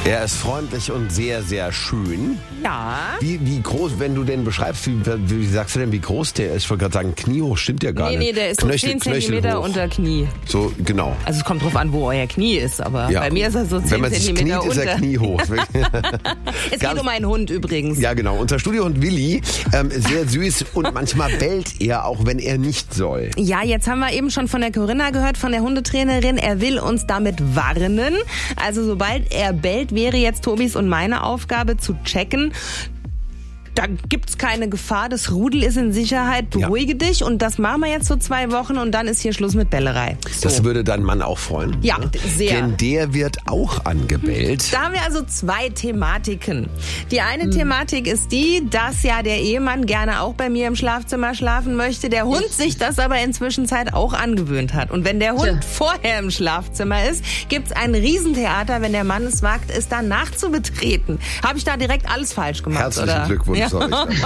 Er ist freundlich und sehr, sehr schön. Ja. Wie groß, wenn du den beschreibst, wie sagst du denn, wie groß der ist? Ich wollte gerade sagen, kniehoch stimmt ja gar nicht. Nee, der ist so 10 Zentimeter unter Knie. So, genau. Also es kommt drauf an, wo euer Knie ist, aber bei mir ist er so 10 Wenn man sich Zentimeter kniet, unter. ist er kniehoch. Es geht um einen Hund übrigens. Ja, genau. Unser Studiohund Willi, sehr süß und manchmal bellt er, auch wenn er nicht soll. Ja, jetzt haben wir eben schon von der Corinna gehört, von der Hundetrainerin. Er will uns damit warnen. Also sobald er bellt, wäre jetzt Tobis und meine Aufgabe zu checken. Da gibt's keine Gefahr, das Rudel ist in Sicherheit, beruhige dich. Und das machen wir jetzt so 2 Wochen und dann ist hier Schluss mit Bellerei. So. Das würde dein Mann auch freuen. Ja, sehr. Denn der wird auch angebellt. Da haben wir also 2 Thematiken. Die eine Thematik ist die, dass ja der Ehemann gerne auch bei mir im Schlafzimmer schlafen möchte, der Hund sich das aber inzwischen auch angewöhnt hat. Und wenn der Hund vorher im Schlafzimmer ist, gibt's ein Riesentheater, wenn der Mann es wagt, es danach zu betreten. Habe ich da direkt alles falsch gemacht? Herzlichen Glückwunsch. Ja. Das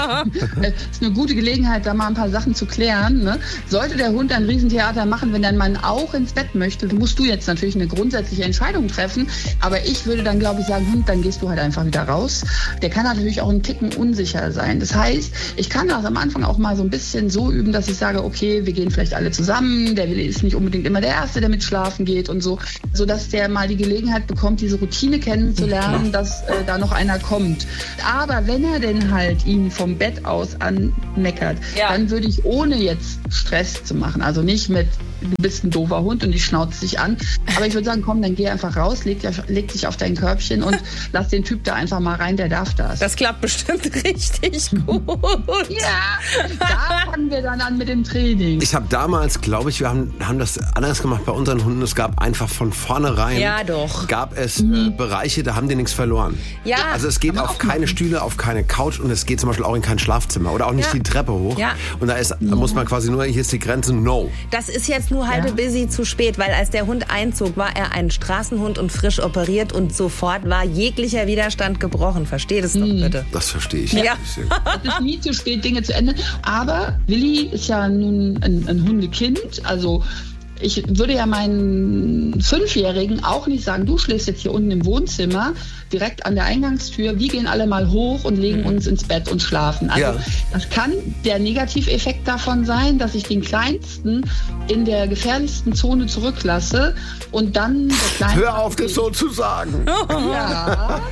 ist eine gute Gelegenheit, da mal ein paar Sachen zu klären. Ne? Sollte der Hund ein Riesentheater machen, wenn dein Mann auch ins Bett möchte, musst du jetzt natürlich eine grundsätzliche Entscheidung treffen. Aber ich würde dann, glaube ich, sagen, dann gehst du halt einfach wieder raus. Der kann natürlich auch einen Ticken unsicher sein. Das heißt, ich kann das am Anfang auch mal so ein bisschen so üben, dass ich sage, okay, wir gehen vielleicht alle zusammen. Der Willi ist nicht unbedingt immer der Erste, der mit schlafen geht und so. Sodass der mal die Gelegenheit bekommt, diese Routine kennenzulernen, dass da noch einer kommt. Aber wenn er denn halt ihn vom Bett aus anmeckert, dann würde ich, ohne jetzt Stress zu machen, also nicht mit, du bist ein doofer Hund und ich schnauze dich an, aber ich würde sagen, komm, dann geh einfach raus, leg dich auf dein Körbchen und lass den Typ da einfach mal rein, der darf das. Das klappt bestimmt richtig gut. Ja, da fangen wir dann an mit dem Training. Ich habe damals, glaube ich, wir haben das anders gemacht bei unseren Hunden. Es gab einfach von vornherein, gab es Bereiche, da haben die nichts verloren. Ja. Also es geht auf keine Stühle, auf keine Couch und es geht zum Beispiel auch in kein Schlafzimmer oder auch nicht die Treppe hoch. Ja. Und da muss man quasi nur, hier ist die Grenze, no. Das ist jetzt nur halbe busy zu spät, weil als der Hund einzog, war er ein Straßenhund und frisch operiert und sofort war jeglicher Widerstand gebrochen. Versteh das doch bitte. Das verstehe ich. Ja. Es ist nie zu spät, Dinge zu ändern. Aber Willi ist ja nun ein Hundekind, also ich würde ja meinen 5-Jährigen auch nicht sagen, du schläfst jetzt hier unten im Wohnzimmer, direkt an der Eingangstür, wir gehen alle mal hoch und legen uns ins Bett und schlafen. Also das kann der Negativeffekt davon sein, dass ich den Kleinsten in der gefährlichsten Zone zurücklasse und dann der Kleinste... Hör auf, das so zu sagen. Ja.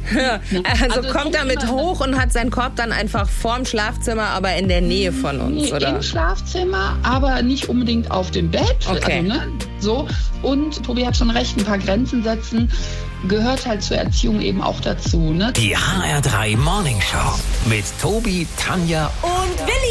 Also kommt er mit hoch und hat seinen Korb dann einfach vorm Schlafzimmer, aber in der Nähe von uns, oder? Im Schlafzimmer, aber nicht unbedingt auf dem Bett. Okay. Also, so. Und Tobi hat schon recht, ein paar Grenzen setzen gehört halt zur Erziehung eben auch dazu. Ne? Die HR3 Morning Show mit Tobi, Tanja und Willi.